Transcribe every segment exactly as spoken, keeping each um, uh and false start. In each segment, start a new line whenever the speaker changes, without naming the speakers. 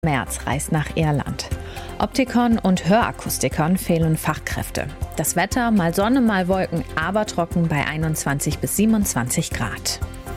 Merz reist nach Irland. Optikern und Hörakustikern fehlen Fachkräfte. Das Wetter, mal Sonne, mal Wolken, aber trocken bei einundzwanzig bis siebenundzwanzig Grad.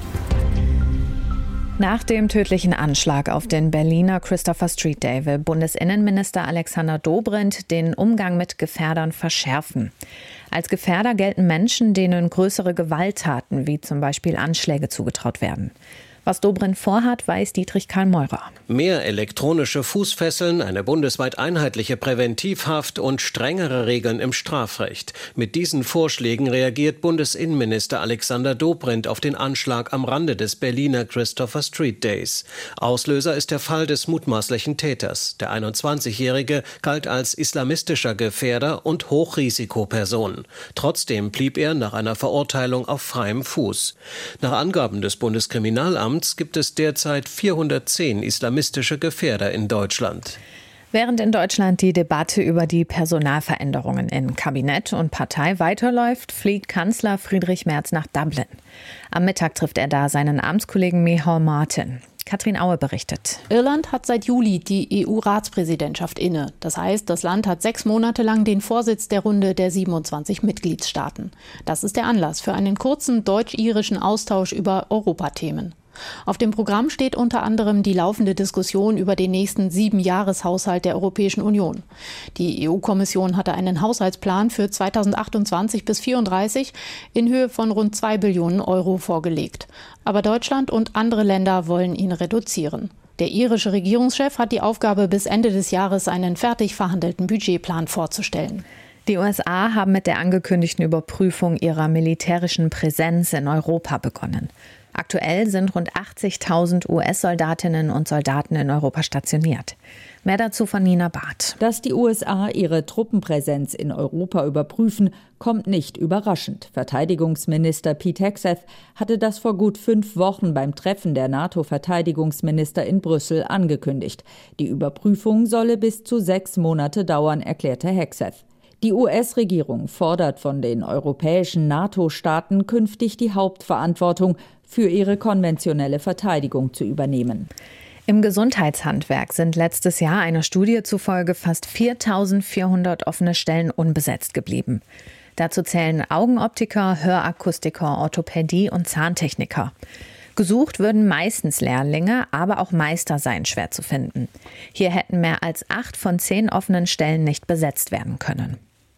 Nach dem tödlichen Anschlag auf den Berliner Christopher Street Day will Bundesinnenminister Alexander Dobrindt den Umgang mit Gefährdern verschärfen. Als Gefährder gelten Menschen, denen größere Gewalttaten wie zum Beispiel Anschläge zugetraut werden. Was Dobrindt vorhat, weiß Dietrich Karl Meurer.
Mehr elektronische Fußfesseln, eine bundesweit einheitliche Präventivhaft und strengere Regeln im Strafrecht. Mit diesen Vorschlägen reagiert Bundesinnenminister Alexander Dobrindt auf den Anschlag am Rande des Berliner Christopher Street Days. Auslöser ist der Fall des mutmaßlichen Täters. Der einundzwanzigjährige galt als islamistischer Gefährder und Hochrisikoperson. Trotzdem blieb er nach einer Verurteilung auf freiem Fuß. Nach Angaben des Bundeskriminalamts gibt es derzeit vierhundertzehn islamistische Gefährder in Deutschland.
Während in Deutschland die Debatte über die Personalveränderungen in Kabinett und Partei weiterläuft, fliegt Kanzler Friedrich Merz nach Dublin. Am Mittag trifft er da seinen Amtskollegen Micheál Martin. Katrin Aue berichtet.
Irland hat seit Juli die E U-Ratspräsidentschaft inne. Das heißt, das Land hat sechs Monate lang den Vorsitz der Runde der siebenundzwanzig Mitgliedstaaten. Das ist der Anlass für einen kurzen deutsch-irischen Austausch über Europathemen. Auf dem Programm steht unter anderem die laufende Diskussion über den nächsten Siebenjahreshaushalt der Europäischen Union. Die E U-Kommission hatte einen Haushaltsplan für zweitausendachtundzwanzig bis vierunddreißig in Höhe von rund zwei Billionen Euro vorgelegt. Aber Deutschland und andere Länder wollen ihn reduzieren. Der irische Regierungschef hat die Aufgabe, bis Ende des Jahres einen fertig verhandelten Budgetplan vorzustellen.
Die U S A haben mit der angekündigten Überprüfung ihrer militärischen Präsenz in Europa begonnen. Aktuell sind rund achtzigtausend U S-Soldatinnen und Soldaten in Europa stationiert. Mehr dazu von Nina Barth.
Dass die U S A ihre Truppenpräsenz in Europa überprüfen, kommt nicht überraschend. Verteidigungsminister Pete Hegseth hatte das vor gut fünf Wochen beim Treffen der NATO-Verteidigungsminister in Brüssel angekündigt. Die Überprüfung solle bis zu sechs Monate dauern, erklärte Hegseth. Die U S-Regierung fordert von den europäischen NATO-Staaten künftig die Hauptverantwortung für ihre konventionelle Verteidigung zu übernehmen.
Im Gesundheitshandwerk sind letztes Jahr einer Studie zufolge fast viertausendvierhundert offene Stellen unbesetzt geblieben. Dazu zählen Augenoptiker, Hörakustiker, Orthopädie und Zahntechniker. Gesucht würden meistens Lehrlinge, aber auch Meister seien schwer zu finden. Hier hätten mehr als acht von zehn offenen Stellen nicht besetzt werden können.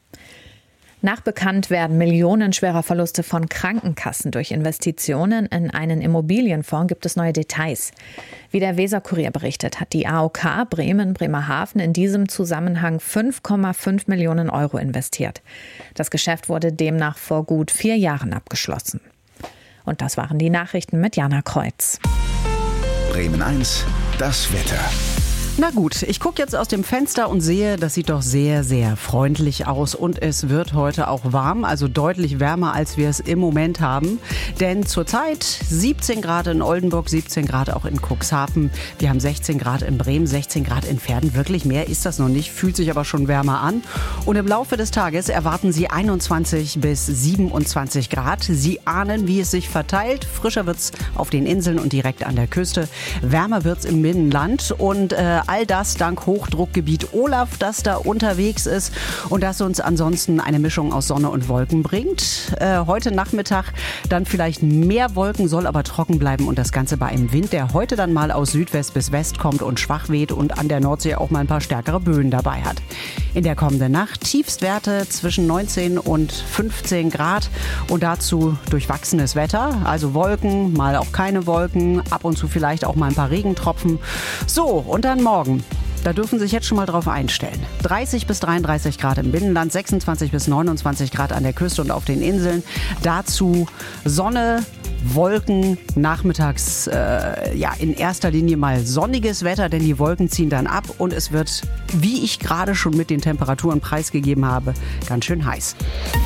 Nach Bekanntwerden millionenschwerer Verluste von Krankenkassen durch Investitionen in einen Immobilienfonds gibt es neue Details. Wie der Weser-Kurier berichtet, hat die A O K Bremen-Bremerhaven in diesem Zusammenhang fünf Komma fünf Millionen Euro investiert. Das Geschäft wurde demnach vor gut vier Jahren abgeschlossen. Und das waren die Nachrichten mit Jana Kreuz.
Bremen eins, das Wetter.
Na gut, ich gucke jetzt aus dem Fenster und sehe, das sieht doch sehr, sehr freundlich aus und es wird heute auch warm, also deutlich wärmer, als wir es im Moment haben. Denn zurzeit siebzehn Grad in Oldenburg, siebzehn Grad auch in Cuxhaven. Wir haben sechzehn Grad in Bremen, sechzehn Grad in Verden. Wirklich mehr ist das noch nicht, fühlt sich aber schon wärmer an. Und im Laufe des Tages erwarten Sie einundzwanzig bis siebenundzwanzig Grad. Sie ahnen, wie es sich verteilt. Frischer wird's auf den Inseln und direkt an der Küste. Wärmer wird's im Binnenland und äh, all das dank Hochdruckgebiet Olaf, das da unterwegs ist und das uns ansonsten eine Mischung aus Sonne und Wolken bringt. Äh, heute Nachmittag dann vielleicht mehr Wolken, soll aber trocken bleiben und das Ganze bei einem Wind, der heute dann mal aus Südwest bis West kommt und schwach weht und an der Nordsee auch mal ein paar stärkere Böen dabei hat. In der kommenden Nacht Tiefstwerte zwischen neunzehn und fünfzehn Grad und dazu durchwachsenes Wetter, also Wolken, mal auch keine Wolken, ab und zu vielleicht auch mal ein paar Regentropfen. So, und dann morgen. Da dürfen Sie sich jetzt schon mal drauf einstellen. dreißig bis dreiunddreißig Grad im Binnenland, sechsundzwanzig bis neunundzwanzig Grad an der Küste und auf den Inseln. Dazu Sonne, Wolken, nachmittags äh, ja in erster Linie mal sonniges Wetter, denn die Wolken ziehen dann ab und es wird, wie ich gerade schon mit den Temperaturen preisgegeben habe, ganz schön heiß.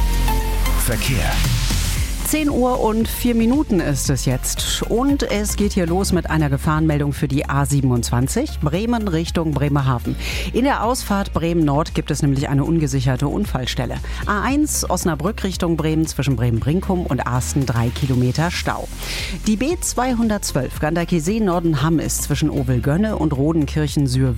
Verkehr.
zehn Uhr und vier Minuten ist es jetzt und es geht hier los mit einer Gefahrenmeldung für die A siebenundzwanzig, Bremen Richtung Bremerhaven. In der Ausfahrt Bremen-Nord gibt es nämlich eine ungesicherte Unfallstelle. A eins Osnabrück Richtung Bremen zwischen Bremen-Brinkum und Asten drei Kilometer Stau. Die B zweihundertzwölf Ganderkesee Norden-Hamm ist zwischen Ovelgönne und Rodenkirchen-Sühr